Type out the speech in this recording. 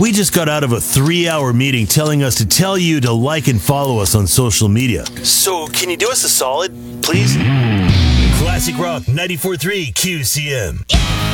We just got out of a 3-hour meeting telling us to tell you to like and follow us on social media. So, can you do us a solid, please? Classic Rock 94.3 QCM.